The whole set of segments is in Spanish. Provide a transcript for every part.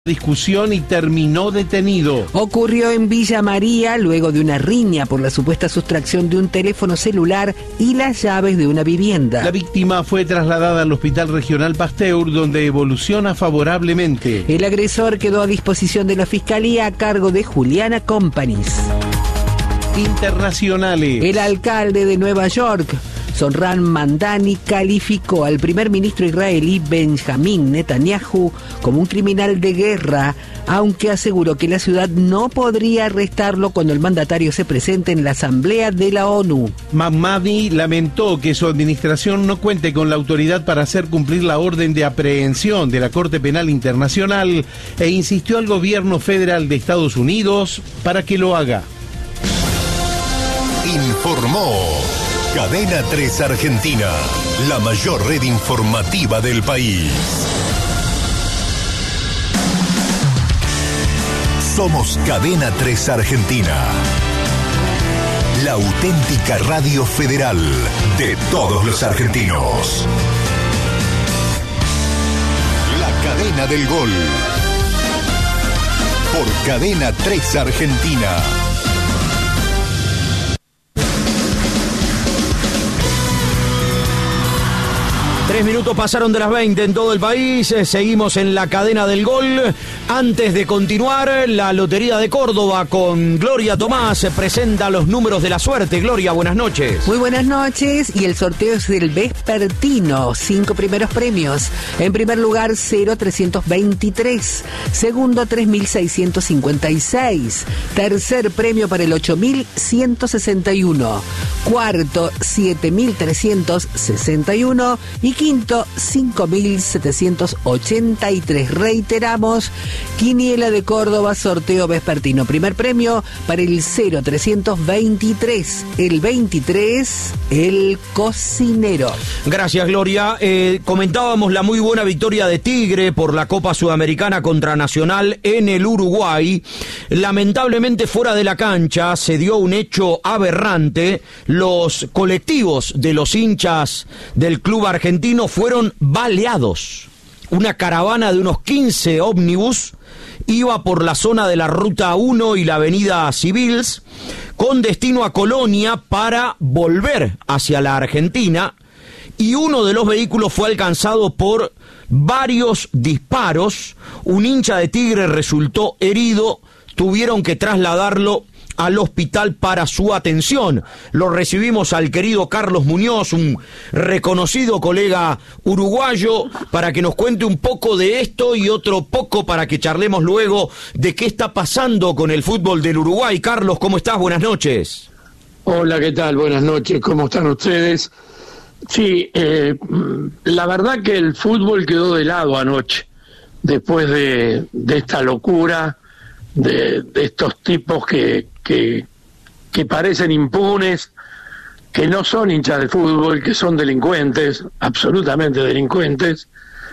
discusión y terminó detenido. Ocurrió en Villa María luego de una riña por la supuesta sustracción de un teléfono celular y las llaves de una vivienda. La víctima fue trasladada al Hospital Regional Pasteur, donde evoluciona favorablemente. El agresor quedó a disposición de la Fiscalía a cargo de Juliana Companys. Internacionales. El alcalde de Nueva York, Zohran Mamdani, calificó al primer ministro israelí Benjamin Netanyahu como un criminal de guerra, aunque aseguró que la ciudad no podría arrestarlo cuando el mandatario se presente en la Asamblea de la ONU. Mamdani lamentó que su administración no cuente con la autoridad para hacer cumplir la orden de aprehensión de la Corte Penal Internacional e insistió al gobierno federal de Estados Unidos para que lo haga. Informó Cadena 3 Argentina, la mayor red informativa del país. Somos Cadena 3 Argentina, la auténtica radio federal de todos los argentinos. La cadena del gol, por Cadena 3 Argentina. 3 minutos pasaron de las 20 en todo el país, seguimos en la cadena del gol. Antes de continuar, la Lotería de Córdoba con Gloria Tomás se presenta los números de la suerte. Gloria, buenas noches. Muy buenas noches, y el sorteo es del vespertino, 5 primeros premios. En primer lugar, 0323, segundo 3656, tercer premio para el 8161, cuarto 7361 y quinto 5.783. Reiteramos, Quiniela de Córdoba, sorteo vespertino. Primer premio para el 0323, el 23, el cocinero. Gracias, Gloria. Comentábamos la muy buena victoria de Tigre por la Copa Sudamericana contra Nacional en el Uruguay. Lamentablemente, fuera de la cancha se dio un hecho aberrante. Los colectivos de los hinchas del club argentino fueron baleados. Una caravana de unos 15 ómnibus iba por la zona de la Ruta 1 y la Avenida Civils con destino a Colonia para volver hacia la Argentina, y uno de los vehículos fue alcanzado por varios disparos. Un hincha de Tigre resultó herido, tuvieron que trasladarlo al hospital para su atención. Lo recibimos al querido Carlos Muñoz, un reconocido colega uruguayo, para que nos cuente un poco de esto y otro poco para que charlemos luego de qué está pasando con el fútbol del Uruguay. Carlos, ¿cómo estás? Buenas noches. Hola, ¿qué tal? Buenas noches, ¿cómo están ustedes? Sí, la verdad que el fútbol quedó de lado anoche, después de esta locura, de estos tipos que parecen impunes, que no son hinchas de fútbol, que son delincuentes, absolutamente delincuentes,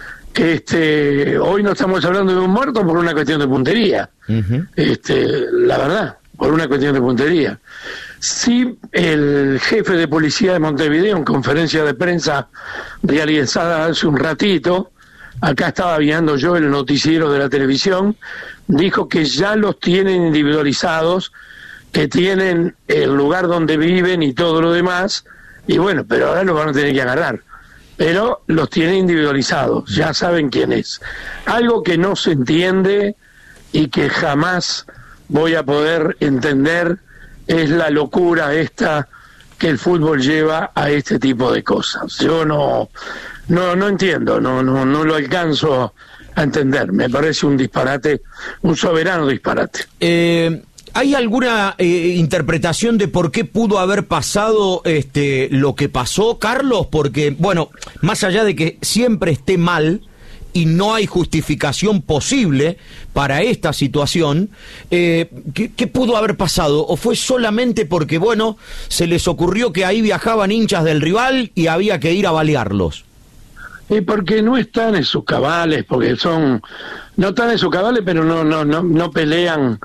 que hoy no estamos hablando de un muerto por una cuestión de puntería. Uh-huh. La verdad, por una cuestión de puntería. Sí, el jefe de policía de Montevideo, en conferencia de prensa realizada hace un ratito, acá estaba viendo yo el noticiero de la televisión, dijo que ya los tienen individualizados, que tienen el lugar donde viven y todo lo demás, y bueno, pero ahora los van a tener que agarrar. Pero los tienen individualizados, ya saben quién es. Algo que no se entiende y que jamás voy a poder entender es la locura esta que el fútbol lleva a este tipo de cosas. Yo no entiendo, no lo alcanzo a entender. Me parece un disparate, un soberano disparate. ¿Hay alguna interpretación de por qué pudo haber pasado lo que pasó, Carlos? Porque, bueno, más allá de que siempre esté mal y no hay justificación posible para esta situación, ¿qué pudo haber pasado? ¿O fue solamente porque, bueno, se les ocurrió que ahí viajaban hinchas del rival y había que ir a balearlos? Porque no están en sus cabales, porque no están en sus cabales, pero no pelean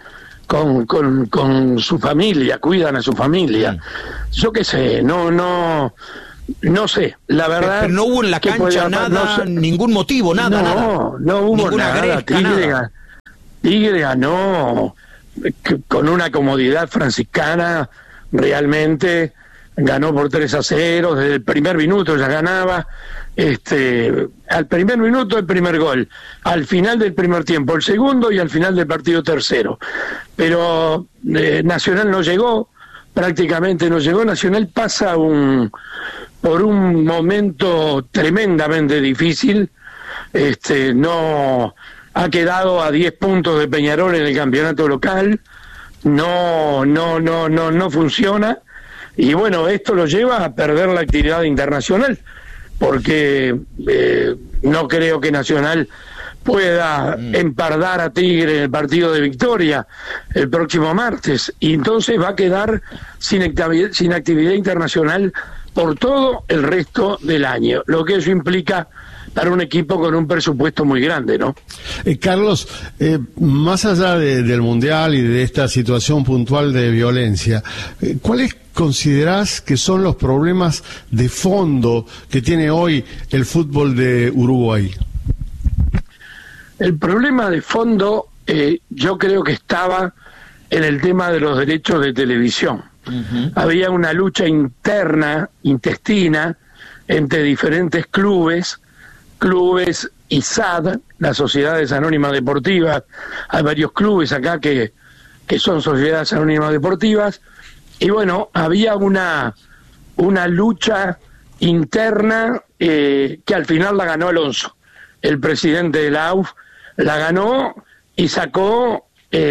con su familia, cuidan a su familia. Yo qué sé, no sé, la verdad. Pero no hubo en la cancha nada, ningún motivo, nada. No hubo ninguna nada. Gresca, nada. Tigre ganó con una comodidad franciscana, realmente ganó por 3-0, desde el primer minuto ya ganaba, al primer minuto el primer gol, al final del primer tiempo el segundo y al final del partido tercero. Pero Nacional no llegó, prácticamente no llegó. Nacional pasa por un momento tremendamente difícil, no ha quedado a 10 puntos de Peñarol en el campeonato local, no funciona, y bueno, esto lo lleva a perder la actividad internacional, porque no creo que Nacional pueda empardar a Tigre en el partido de Victoria el próximo martes, y entonces va a quedar sin actividad internacional por todo el resto del año, lo que eso implica para un equipo con un presupuesto muy grande, ¿no? Carlos, más allá del Mundial y de esta situación puntual de violencia, ¿cuáles considerás que son los problemas de fondo que tiene hoy el fútbol de Uruguay? El problema de fondo yo creo que estaba en el tema de los derechos de televisión. Había una lucha intestina entre diferentes clubes y SAD, las Sociedades Anónimas Deportivas. Hay varios clubes acá que son Sociedades Anónimas Deportivas, y bueno, había una lucha interna que al final la ganó Alonso, el presidente de la AUF, la ganó y sacó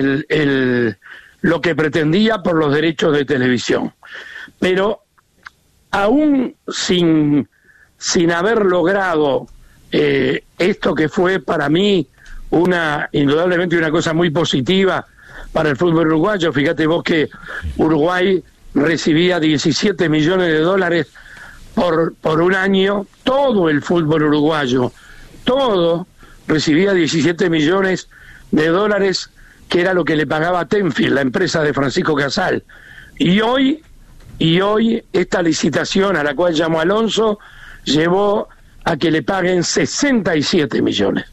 lo que pretendía por los derechos de televisión. Pero aún sin haber logrado esto que fue para mí indudablemente una cosa muy positiva para el fútbol uruguayo. Fíjate vos que Uruguay recibía 17 millones de dólares por un año, todo el fútbol uruguayo, todo recibía 17 millones de dólares, que era lo que le pagaba Tenfield, la empresa de Francisco Casal. Y hoy esta licitación a la cual llamó Alonso llevó a que le paguen 67 millones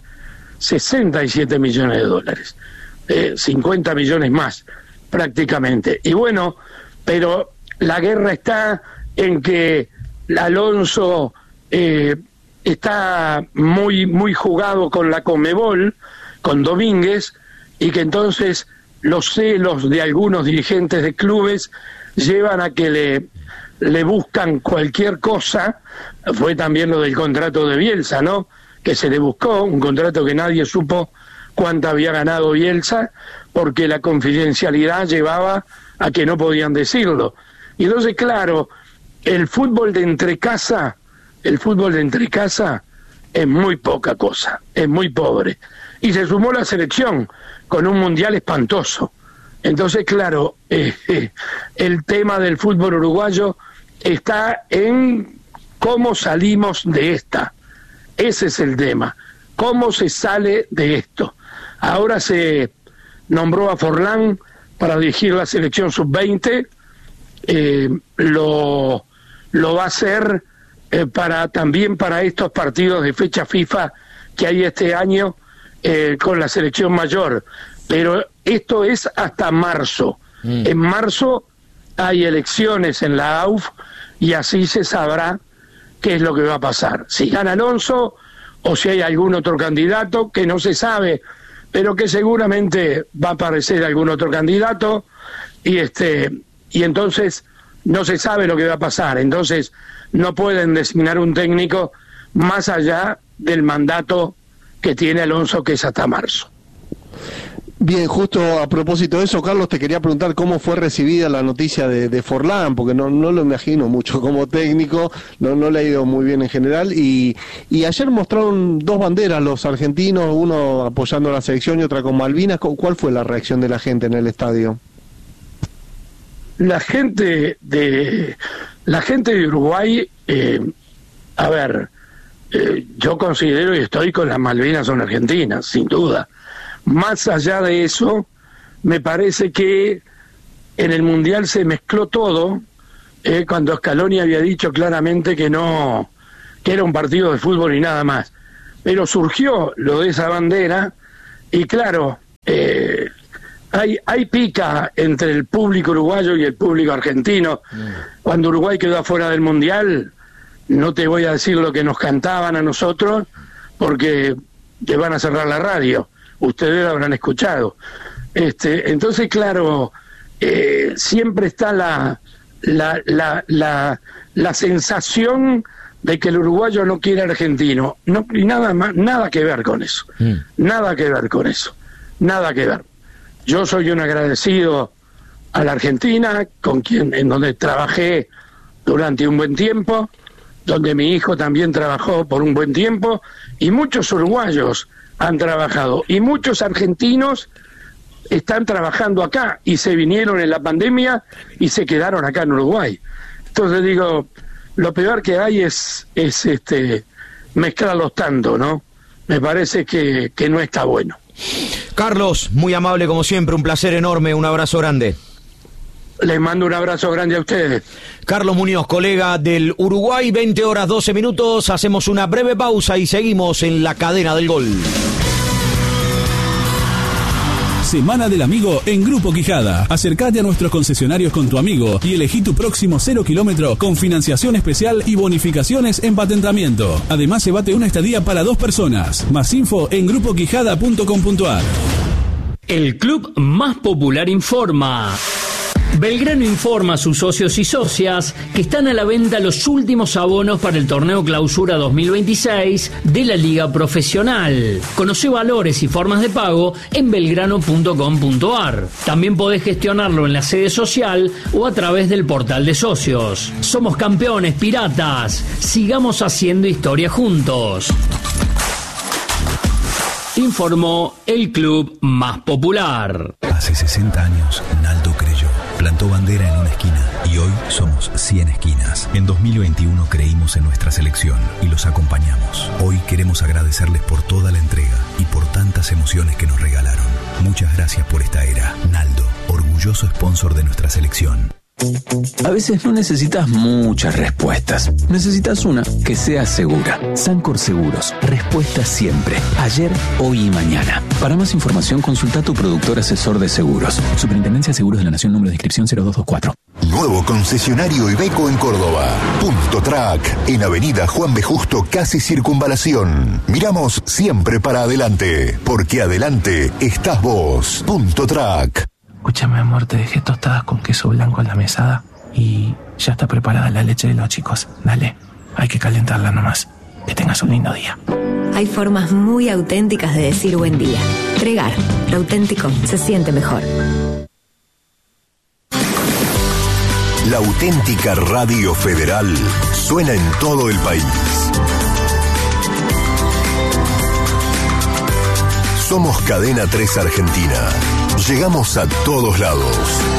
de dólares, 50 millones más prácticamente. Y bueno, pero la guerra está en que Alonso está muy jugado con la Conmebol, con Domínguez, y que entonces los celos de algunos dirigentes de clubes llevan a que le buscan cualquier cosa. Fue también lo del contrato de Bielsa, ¿no? Que se le buscó, un contrato que nadie supo cuánto había ganado Bielsa, porque la confidencialidad llevaba a que no podían decirlo. Y entonces, claro, el fútbol de entrecasa es muy poca cosa, es muy pobre. Y se sumó la selección con un mundial espantoso. Entonces, claro, el tema del fútbol uruguayo está en cómo salimos de esta. Ese es el tema. ¿Cómo se sale de esto? Ahora se nombró a Forlán para dirigir la selección sub-20. Lo va a hacer también para estos partidos de fecha FIFA que hay este año con la selección mayor. Pero esto es hasta marzo. En marzo hay elecciones en la AUF y así se sabrá qué es lo que va a pasar. Si gana Alonso o si hay algún otro candidato, que no se sabe, pero que seguramente va a aparecer algún otro candidato, y entonces no se sabe lo que va a pasar. Entonces no pueden designar un técnico más allá del mandato que tiene Alonso, que es hasta marzo. Bien, justo a propósito de eso, Carlos, te quería preguntar cómo fue recibida la noticia de Forlán, porque no lo imagino mucho como técnico, no le ha ido muy bien en general, y ayer mostraron dos banderas los argentinos, uno apoyando a la selección y otra con Malvinas. ¿Cuál fue la reacción de la gente en el estadio? La gente de Uruguay, yo considero y estoy con las Malvinas son argentinas, sin duda. Más allá de eso, me parece que en el Mundial se mezcló todo, cuando Scaloni había dicho claramente que era un partido de fútbol y nada más. Pero surgió lo de esa bandera, y claro, hay pica entre el público uruguayo y el público argentino. Cuando Uruguay quedó afuera del Mundial, no te voy a decir lo que nos cantaban a nosotros, porque te van a cerrar la radio. Ustedes lo habrán escuchado. Entonces, claro, siempre está la sensación de que el uruguayo no quiere argentino. No, y nada que ver con eso. Nada que ver con eso. Nada que ver. Yo soy un agradecido a la Argentina, en donde trabajé durante un buen tiempo, donde mi hijo también trabajó por un buen tiempo, y muchos uruguayos han trabajado, y muchos argentinos están trabajando acá, y se vinieron en la pandemia y se quedaron acá en Uruguay. Entonces digo, lo peor que hay es mezclarlos tanto, ¿no? Me parece que no está bueno. Carlos, muy amable como siempre, un placer enorme, un abrazo grande. Les mando un abrazo grande a ustedes. Carlos Muñoz, colega del Uruguay, 20:12, hacemos una breve pausa y seguimos en la cadena del gol. Semana del Amigo en Grupo Quijada. Acércate a nuestros concesionarios con tu amigo y elegí tu próximo 0 kilómetro con financiación especial y bonificaciones en patentamiento. Además, llévate una estadía para 2 personas. Más info en grupoquijada.com.ar. El club más popular informa. Belgrano informa a sus socios y socias que están a la venta los últimos abonos para el torneo Clausura 2026 de la Liga Profesional. Conoce valores y formas de pago en belgrano.com.ar. También podés gestionarlo en la sede social o a través del portal de socios. Somos campeones, piratas. Sigamos haciendo historia juntos. Informó el club más popular. Hace 60 años, Naldo creyó. Plantó bandera en una esquina y hoy somos 100 esquinas. En 2021 creímos en nuestra selección y los acompañamos. Hoy queremos agradecerles por toda la entrega y por tantas emociones que nos regalaron. Muchas gracias por esta era. Naldo, orgulloso sponsor de nuestra selección. A veces no necesitas muchas respuestas. Necesitas una que sea segura. Sancor Seguros. Respuesta siempre. Ayer, hoy y mañana. Para más información, consulta a tu productor asesor de seguros. Superintendencia de Seguros de la Nación, número de inscripción 0224. Nuevo concesionario Iveco en Córdoba. Punto Track, en Avenida Juan B. Justo, casi Circunvalación. Miramos siempre para adelante, porque adelante estás vos. Punto Track. Escúchame, amor, te dejé tostadas con queso blanco en la mesada y ya está preparada la leche de los chicos. Dale, hay que calentarla nomás. Que tengas un lindo día. Hay formas muy auténticas de decir buen día. Tregar, lo auténtico se siente mejor. La auténtica Radio Federal suena en todo el país. Somos Cadena 3 Argentina. Llegamos a todos lados.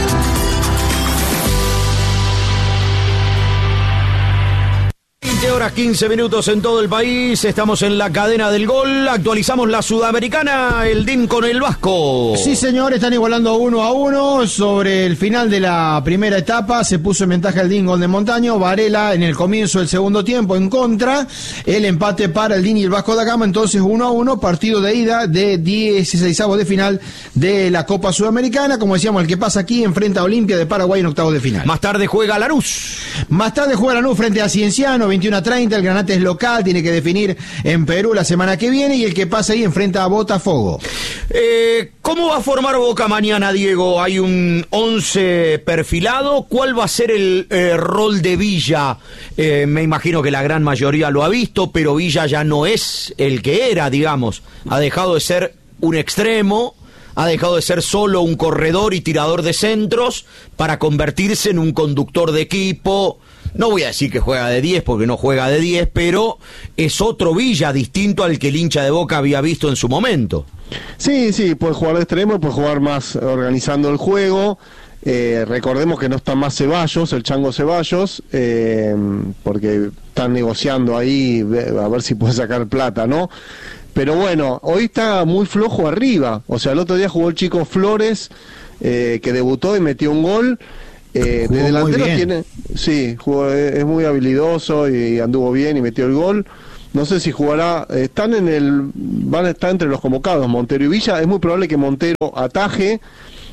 20:15 en todo el país. Estamos en la cadena del gol. Actualizamos la Sudamericana. El DIM con el Vasco. Sí, señor. Están igualando 1-1 sobre el final de la primera etapa. Se puso en ventaja el DIM gol de Montaño. Varela en el comienzo del segundo tiempo en contra. El empate para el DIM y el Vasco da Gama. Entonces 1-1. Partido de ida de 16avos de final de la Copa Sudamericana. Como decíamos, el que pasa aquí enfrenta a Olimpia de Paraguay en octavos de final. Más tarde juega Lanús. Más tarde juega Lanús frente a Cienciano. 21:30, el Granate es local, tiene que definir en Perú la semana que viene y el que pasa ahí enfrenta a Botafogo. ¿Cómo va a formar Boca mañana, Diego? Hay un 11 perfilado. ¿Cuál va a ser el rol de Villa? Me imagino que la gran mayoría lo ha visto, pero Villa ya no es el que era, digamos. Ha dejado de ser un extremo, ha dejado de ser solo un corredor y tirador de centros para convertirse en un conductor de equipo. No voy a decir que juega de 10 porque no juega de 10, pero es otro Villa distinto al que el hincha de Boca había visto en su momento. Sí, puede jugar de extremo, puede jugar más organizando el juego. Recordemos que no está más Ceballos, el Chango Ceballos, porque están negociando ahí a ver si puede sacar plata, ¿no? Pero bueno, hoy está muy flojo arriba. O sea, el otro día jugó el chico Flores, que debutó y metió un gol. De delantero tiene, sí, es muy habilidoso y anduvo bien y metió el gol. No sé si jugará, van a estar entre los convocados Montero y Villa. Es muy probable que Montero ataje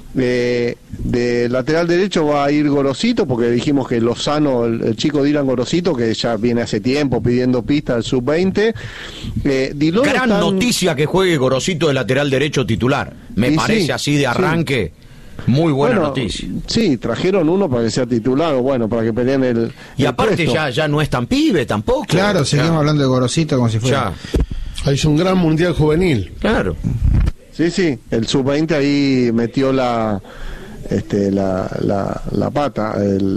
De lateral derecho va a ir Gorosito, porque dijimos que Lozano, el chico Dylan Gorosito, que ya viene hace tiempo pidiendo pista al sub-20. Gran noticia que juegue Gorosito de lateral derecho titular. Me parece así de arranque. Sí. Muy buena noticia. Sí, trajeron uno para que sea titular, o bueno, para que peleen el. Y aparte puesto. ya no es tan pibe tampoco. Claro, seguimos hablando de Gorosito como si fuera. Es un gran mundial juvenil. Claro. Sí, el sub-20 ahí metió la pata,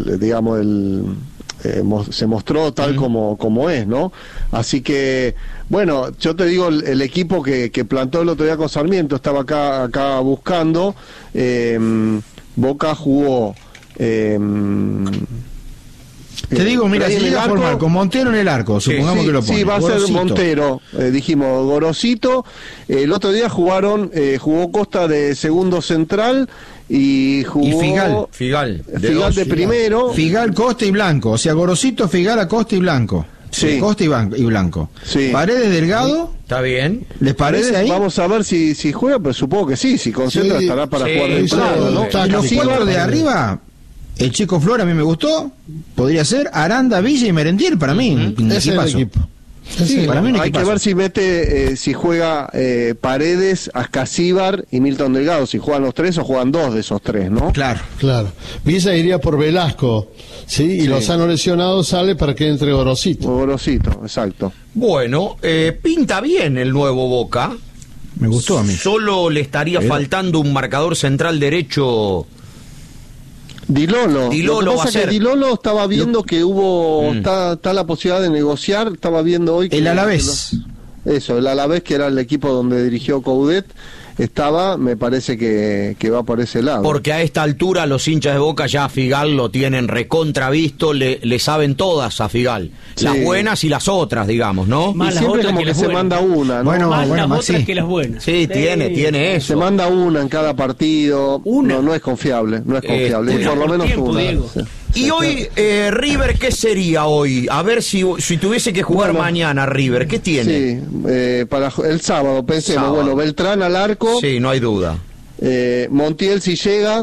se mostró tal como es, ¿no? Así que, bueno, yo te digo, el equipo que plantó el otro día con Sarmiento, estaba acá buscando, Boca jugó... Te digo, mira, si llega a formar con Montero en el arco, supongamos que lo pone. Sí, va a ser Montero, dijimos, Gorosito. El otro día jugó Costa de segundo central y jugó... Figal de primero. Figal, Costa y Blanco, o sea, Gorosito, Figal, Acosta y Blanco. Sí. Costa y Blanco. Sí. Paredes, Delgado. Está bien. ¿Les parece ahí? Vamos a ver si juega, pero supongo que sí, si concentra estará para jugar de entrada, ¿no? Y los cuatro de arriba... El Chico Flor a mí me gustó, podría ser Aranda, Villa y Merentiel para mí. Ese es el equipo. Sí, para mí hay que ver si mete, si juega Paredes, Ascasíbar y Milton Delgado, si juegan los tres o juegan dos de esos tres, ¿no? Claro. Villa iría por Velasco, ¿sí? Y Lozano lesionado sale para que entre Gorosito. Gorosito, exacto. Bueno, pinta bien el nuevo Boca. Me gustó a mí. Solo le estaría faltando un marcador central derecho. Dilolo. Lo que pasa es que Dilolo estaba viendo que hubo está la posibilidad de negociar, estaba viendo hoy que el Alavés. El Alavés, que era el equipo donde dirigió Coudet, me parece que va por ese lado. Porque a esta altura los hinchas de Boca ya a Figal lo tienen recontravisto, le saben todas a Figal, las buenas y las otras, digamos, ¿no? Y siempre como que se manda una, ¿no? Bueno, las otras que las buenas. Sí, tiene eso. Se manda una en cada partido. No es confiable, y por lo menos una. Y hoy, River, ¿qué sería hoy? A ver si tuviese que jugar mañana River, ¿qué tiene? Sí, para el sábado, pensemos, bueno, Beltrán al arco. Sí, no hay duda. Montiel si llega,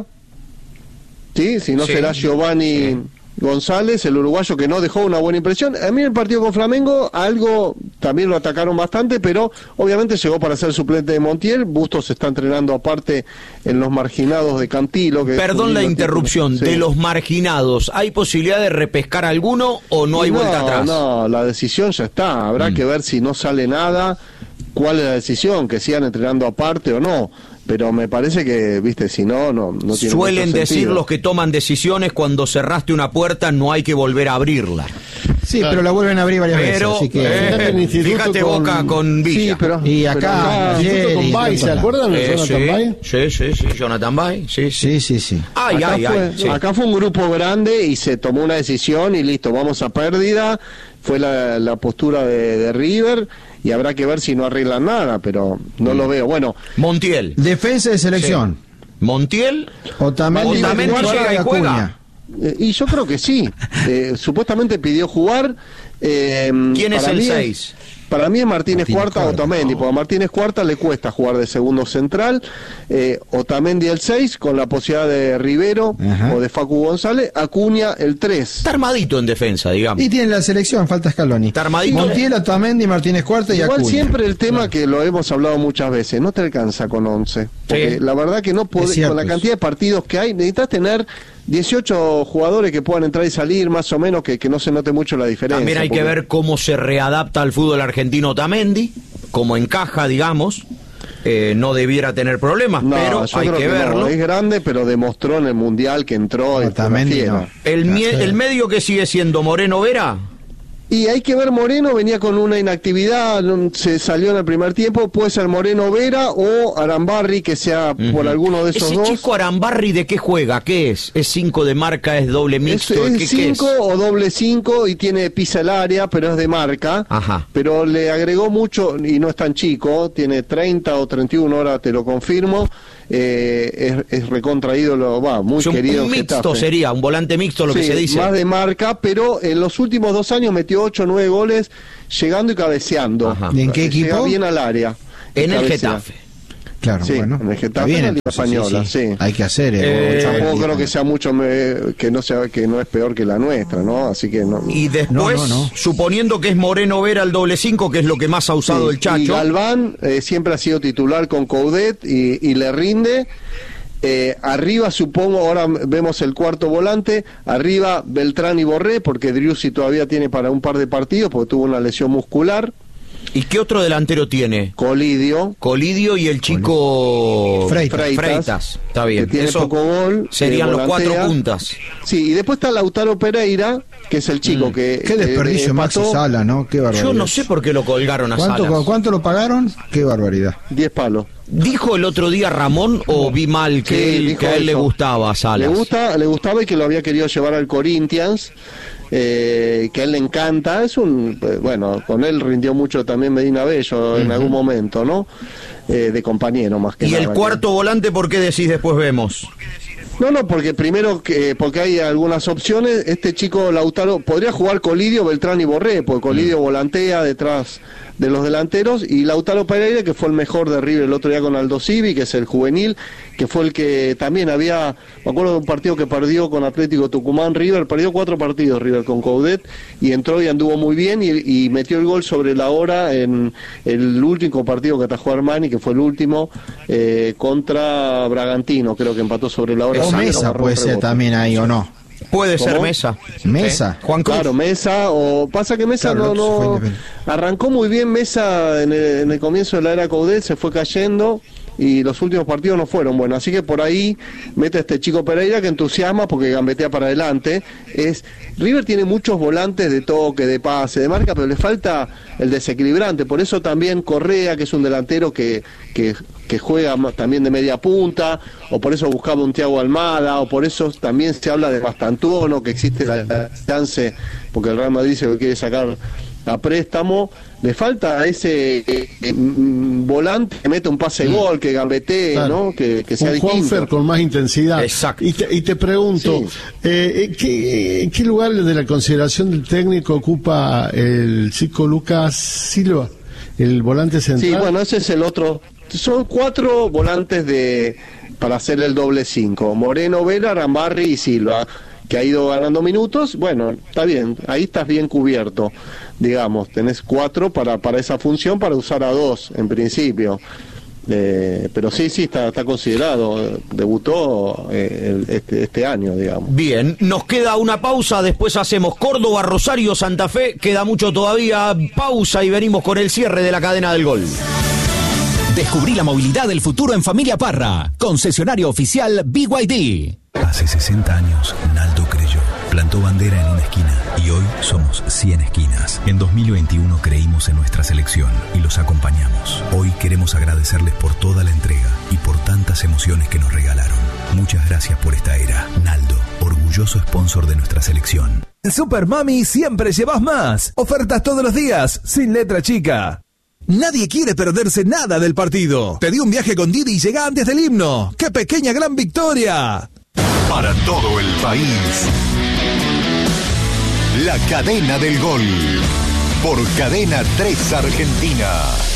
¿sí? Si no será Giovanni González, el uruguayo que no dejó una buena impresión. A mí el partido con Flamengo, también lo atacaron bastante, pero obviamente llegó para ser suplente de Montiel. Bustos se está entrenando aparte en los marginados de Cantilo. Perdón la interrupción, de los marginados, ¿hay posibilidad de repescar alguno o no hay vuelta atrás? No, la decisión ya está, habrá que ver si no sale nada, cuál es la decisión, que sigan entrenando aparte o no. Pero me parece que, si no tiene. Suelen decir los que toman decisiones, cuando cerraste una puerta no hay que volver a abrirla. Sí, pero la vuelven a abrir varias veces. Así que, fíjate Boca con Villa. Sí, y acá con Bay, ¿se acuerdan de Jonathan Bay? Sí, Jonathan Bay. Sí. Acá fue un grupo grande y se tomó una decisión y listo, vamos a pérdida. Fue la postura de River. Y habrá que ver si no arreglan nada, pero no lo veo. Bueno, Montiel. Defensa de selección. Montiel. Otamendi llega y juega. Y yo creo que sí. Supuestamente pidió jugar. ¿Quién es el 6? Para mí es Martínez Cuarta o Otamendi, porque a Martínez Cuarta le cuesta jugar de segundo central, Otamendi el 6, con la posibilidad de Rivero o de Facu González, Acuña el 3. Está armadito en defensa, digamos. Y tiene la selección, falta Scaloni. Está armadito. Montiel, Otamendi, Martínez Cuarta y Acuña. Igual siempre el tema que lo hemos hablado muchas veces, no te alcanza con 11. Porque la verdad que no podés, con la cantidad de partidos que hay, necesitas tener 18 jugadores que puedan entrar y salir, más o menos, que no se note mucho la diferencia. También hay que ver cómo se readapta al fútbol argentino Otamendi, cómo encaja, digamos. No debiera tener problemas, pero hay que verlo. No, es grande, pero demostró en el Mundial que entró. Otamendi no. El medio que sigue siendo Moreno Vera. Y hay que ver, Moreno venía con una inactividad, se salió en el primer tiempo, puede ser Moreno Vera o Arambarri, que sea por alguno de esos dos. ¿Ese chico Arambarri de qué juega? ¿Qué es? ¿Es 5 de marca? ¿Es doble mixto? Es 5 o doble 5 y pisa el área, pero es de marca. Pero le agregó mucho, y no es tan chico, tiene 30 o 31 horas, te lo confirmo. Es recontraído, muy querido. Un mixto sería, un volante mixto, lo que se dice. Más de marca, pero en los últimos 2 años metió 8 o 9 goles llegando y cabeceando. ¿Y en qué equipo? Llega bien al área. En el Getafe. Claro, sí, bueno. En el Getafe, en la Liga Española, sí. Hay que hacer. Tampoco creo que sea mucho, que no es peor que la nuestra, ¿no? Así que no. Y después, suponiendo que es Moreno Vera el doble 5, que es lo que más ha usado el Chacho. Y Galván siempre ha sido titular con Coudet y le rinde. Arriba supongo, ahora vemos el cuarto volante, arriba Beltrán y Borré, porque Driussi todavía tiene para un par de partidos, porque tuvo una lesión muscular. ¿Y qué otro delantero tiene? Colidio y el chico Freitas. Está bien. Que tiene poco gol. Serían los 4 puntas. Sí, y después está Lautaro Pereira, que es el chico que... Qué desperdicio Maxi Sala, ¿no? Qué barbaridad. Yo no sé por qué lo colgaron a Salas. ¿Cuánto lo pagaron? Qué barbaridad. 10 palos. ¿Dijo el otro día Ramón o vi mal que a él le gustaba a Salas? Le gustaba y que lo había querido llevar al Corinthians. Que a él le encanta, bueno, con él rindió mucho también Medina Bello en algún momento, ¿no? De compañero más que nada. ¿Y el cuarto volante por qué decís después vemos? No, porque primero porque hay algunas opciones. Este chico Lautaro podría jugar Colidio, Beltrán y Borré, porque Colidio volantea detrás de los delanteros, y Lautaro Pereira, que fue el mejor de River el otro día con Aldo Civi, que es el juvenil, que fue el que también me acuerdo de un partido que perdió con Atlético Tucumán. River perdió 4 partidos River con Coudet, y entró y anduvo muy bien y metió el gol sobre la hora en el último partido que atajó Armani, que fue el último, contra Bragantino, creo que empató sobre la hora. O Mesa puede ser también ahí, ¿o no? Puede ser Mesa. Mesa. Juan Cruz. Claro, Mesa, o pasa que Mesa no arrancó muy bien Mesa en el comienzo de la era Coudet, se fue cayendo y los últimos partidos no fueron buenos, así que por ahí mete a este chico Pereira que entusiasma porque gambetea para adelante. River tiene muchos volantes de toque, de pase, de marca, pero le falta el desequilibrante, por eso también Correa, que es un delantero que juega también de media punta, o por eso buscaba un Thiago Almada, o por eso también se habla de Mastantuono, que existe la chance, porque el Real Madrid se lo quiere sacar a préstamo. Le falta ese volante que mete un pase gol, que gambetee, claro, ¿no? Que sea distinto. Un Juanfer con más intensidad. Exacto. Y te pregunto, ¿qué lugar de la consideración del técnico ocupa el chico Lucas Silva, el volante central? Sí, bueno, ese es el otro. Son 4 volantes para hacer el doble 5. Moreno, Vera, Rambarri y Silva, que ha ido ganando minutos. Bueno, está bien, ahí estás bien cubierto, digamos, tenés 4 para esa función, para usar a 2 en principio. Pero sí, está considerado, debutó este año, digamos. Bien, nos queda una pausa, después hacemos Córdoba, Rosario, Santa Fe, queda mucho todavía, pausa y venimos con el cierre de la cadena del gol. Descubrí la movilidad del futuro en Familia Parra, concesionario oficial BYD. Hace 60 años, Naldo creyó, plantó bandera en una esquina y hoy somos 100 esquinas. En 2021 creímos en nuestra selección y los acompañamos. Hoy queremos agradecerles por toda la entrega y por tantas emociones que nos regalaron. Muchas gracias por esta era. Naldo, orgulloso sponsor de nuestra selección. En Super Mami siempre llevas más. Ofertas todos los días, sin letra chica. Nadie quiere perderse nada del partido. Pedí un viaje con Didi y llega antes del himno. ¡Qué pequeña gran victoria! Para todo el país, la cadena del gol, por Cadena 3 Argentina.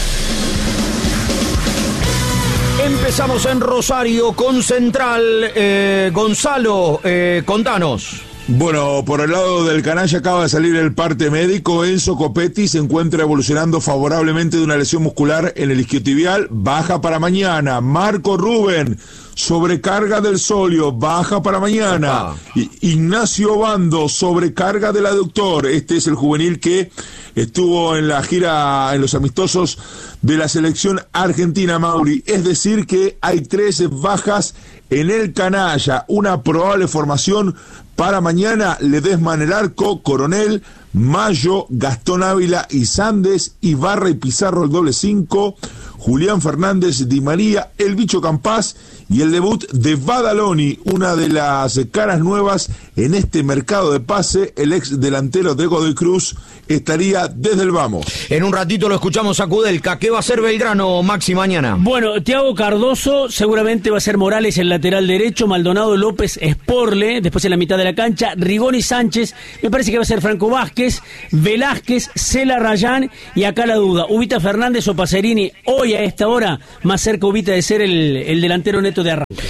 Empezamos en Rosario con Central. Gonzalo, contanos. Bueno, por el lado del canalla acaba de salir el parte médico. Enzo Copetti se encuentra evolucionando favorablemente de una lesión muscular en el isquiotibial, baja para mañana. Marco Rubén, sobrecarga del sóleo, baja para mañana. Ignacio Bando, sobrecarga del aductor. Este es el juvenil que estuvo en la gira, en los amistosos de la selección argentina, Mauri. Es decir que hay 13 bajas en el canalla, una probable formación para mañana: Ledesma en el arco, Coronel, Mayo, Gastón Ávila y Sandes, Ibarra y Pizarro el doble 5, Julián Fernández, Di María, el Bicho Campás y el debut de Badaloni, una de las caras nuevas en este mercado de pase. El ex delantero de Godoy Cruz estaría desde el vamos. En un ratito lo escuchamos a Kudelka. ¿Qué va a hacer Belgrano, Maxi, mañana? Bueno, Thiago Cardoso, seguramente va a ser Morales el lateral derecho, Maldonado, López, Sporle, después en la mitad de la cancha, Rigoni, Sánchez, me parece que va a ser Franco Vázquez, Velázquez, Cela, Rayán, y acá la duda, Ubita Fernández o Pacerini. Hoy hoy a esta hora más cerca ubita de ser el delantero neto de arranque.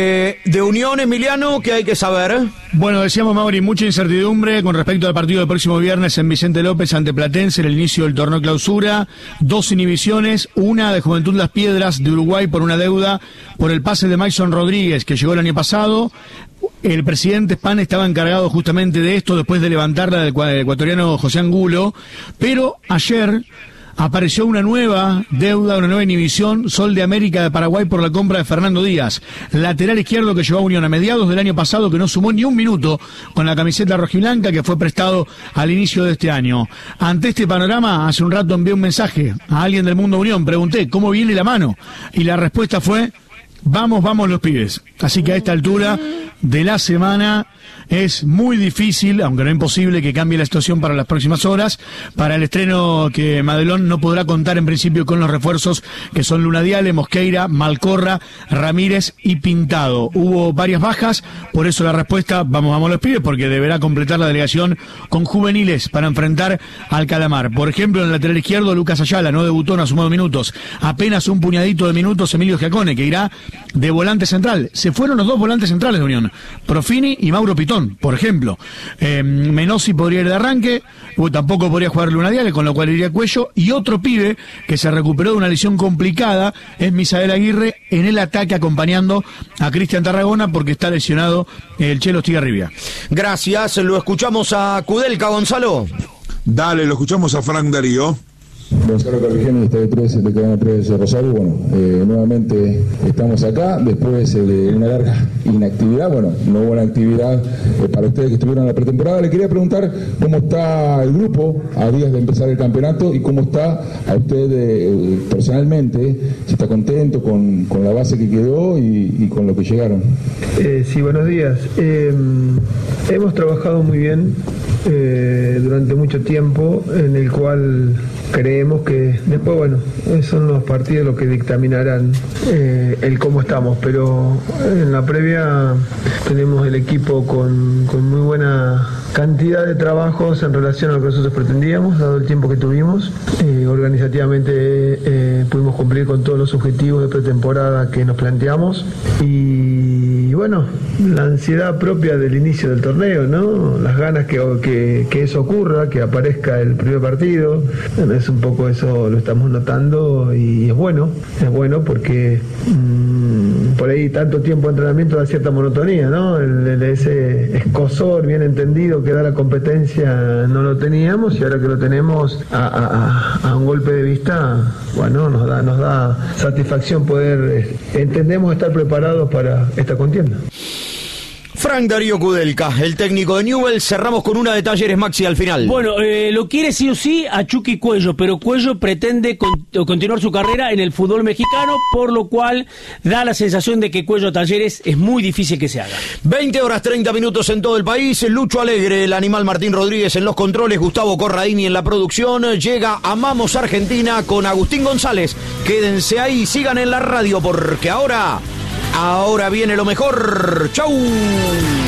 De Unión, Emiliano, ¿qué hay que saber? Bueno, decíamos, Mauri, mucha incertidumbre con respecto al partido del próximo viernes en Vicente López ante Platense, en el inicio del torneo clausura. 2 inhibiciones, una de Juventud Las Piedras de Uruguay por una deuda por el pase de Mason Rodríguez, que llegó el año pasado. El presidente Span estaba encargado justamente de esto después de levantarla del ecuatoriano José Angulo, pero ayer apareció una nueva deuda, una nueva inhibición, Sol de América de Paraguay por la compra de Fernando Díaz, lateral izquierdo que llegó a Unión a mediados del año pasado, que no sumó ni un minuto con la camiseta rojiblanca, que fue prestado al inicio de este año. Ante este panorama, hace un rato envié un mensaje a alguien del Mundo Unión, pregunté cómo viene la mano, y la respuesta fue: vamos los pibes. Así que a esta altura de la semana es muy difícil, aunque no imposible, que cambie la situación para las próximas horas. Para el estreno, que Madelón no podrá contar en principio con los refuerzos que son Luna Diale, Mosqueira, Malcorra, Ramírez y Pintado. Hubo varias bajas, por eso la respuesta: vamos los pibes, porque deberá completar la delegación con juveniles para enfrentar al Calamar. Por ejemplo, en el lateral izquierdo, Lucas Ayala no debutó, no ha sumado minutos. Apenas un puñadito de minutos Emilio Giacone, que irá de volante central. Se fueron los 2 volantes centrales de Unión, Profini y Mauro Pitón, por ejemplo. Menossi podría ir de arranque, tampoco podría jugar Luna Diale, con lo cual iría Cuello. Y otro pibe que se recuperó de una lesión complicada es Misael Aguirre en el ataque, acompañando a Cristian Tarragona, porque está lesionado el Chelo Estigarribia. Gracias, lo escuchamos a Kudelka, Gonzalo. Dale, lo escuchamos a Frank Darío. Gonzalo Carvijano, de TV3, de Cadena 3 de Rosario. Bueno, nuevamente estamos acá después de una larga inactividad. Bueno, no hubo una actividad para ustedes que estuvieron en la pretemporada. Le quería preguntar cómo está el grupo a días de empezar el campeonato y cómo está a usted personalmente, si está contento con la base que quedó y con lo que llegaron. Sí, buenos días. Hemos trabajado muy bien durante mucho tiempo, en el cual creemos que después, bueno, son los partidos los que dictaminarán el cómo estamos, pero en la previa tenemos el equipo con muy buena cantidad de trabajos en relación a lo que nosotros pretendíamos, dado el tiempo que tuvimos. Organizativamente pudimos cumplir con todos los objetivos de pretemporada que nos planteamos, y bueno, la ansiedad propia del inicio del torneo, ¿no? Las ganas que eso ocurra, que aparezca el primer partido. Bueno, es un poco eso, lo estamos notando, y es bueno porque por ahí tanto tiempo de entrenamiento da cierta monotonía, ¿no? Ese escozor bien entendido que da la competencia no lo teníamos, y ahora que lo tenemos a un golpe de vista, bueno, nos da satisfacción poder, entendemos, estar preparados para esta contienda. Frank Darío Kudelka, el técnico de Newell's. Cerramos con una de Talleres, Maxi, al final. Bueno, lo quiere sí o sí a Chucky Cuello, pero Cuello pretende continuar su carrera en el fútbol mexicano, por lo cual da la sensación de que Cuello a Talleres es muy difícil que se haga. 20:30 en todo el país. Lucho Alegre, el animal Martín Rodríguez en los controles, Gustavo Corradini en la producción. Llega Amamos Argentina con Agustín González. Quédense ahí, sigan en la radio, porque ahora viene lo mejor. ¡Chau!